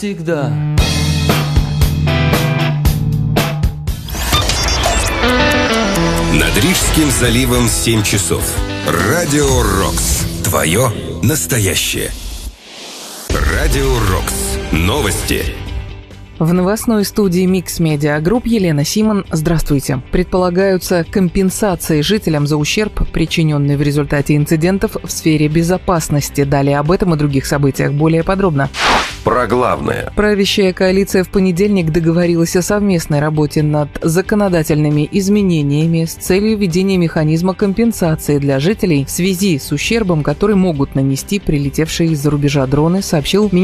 навсегда. Над Рижским заливом 7 часов. Радио Рокс. Твое настоящее. Радио Рокс. Новости. В новостной студии Mix Media Group Елена Симон. Здравствуйте. Предполагаются компенсации жителям за ущерб, причиненный в результате инцидентов в сфере безопасности. Далее об этом и других событиях более подробно. Про главное. Правящая коалиция в понедельник договорилась о совместной работе над законодательными изменениями с целью введения механизма компенсации для жителей в связи с ущербом, который могут нанести прилетевшие из-за рубежа дроны, сообщил